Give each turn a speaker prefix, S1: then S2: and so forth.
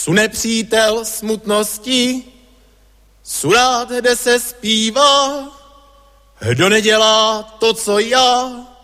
S1: Su nepřítel smutnosti, su rád, kde se zpívá, kdo nedělá to, co já,